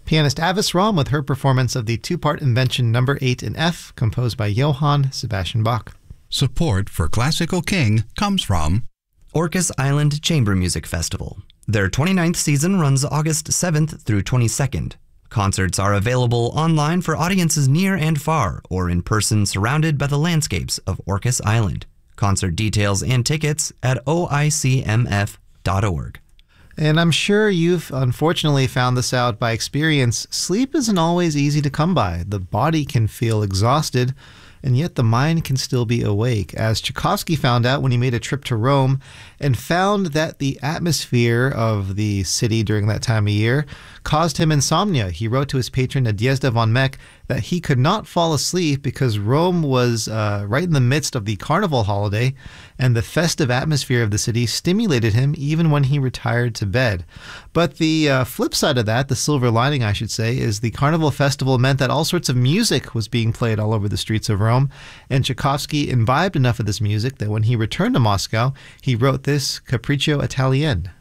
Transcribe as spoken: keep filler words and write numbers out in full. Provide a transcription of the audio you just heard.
Pianist Avis Rom with her performance of the two-part Invention number eight in F, composed by Johann Sebastian Bach. Support for Classical King comes from Orcas Island Chamber Music Festival. Their twenty-ninth season runs August seventh through twenty-second. Concerts are available online for audiences near and far, or in person surrounded by the landscapes of Orcas Island. Concert details and tickets at O I C M F dot org. And I'm sure you've unfortunately found this out by experience. Sleep isn't always easy to come by. The body can feel exhausted, and yet the mind can still be awake, as Tchaikovsky found out when he made a trip to Rome and found that the atmosphere of the city during that time of year caused him insomnia. He wrote to his patron Nadezhda von Meck that he could not fall asleep because Rome was uh, right in the midst of the carnival holiday, and the festive atmosphere of the city stimulated him even when he retired to bed. But the uh, flip side of that, the silver lining I should say, is the carnival festival meant that all sorts of music was being played all over the streets of Rome, and Tchaikovsky imbibed enough of this music that when he returned to Moscow, he wrote this Capriccio Italien.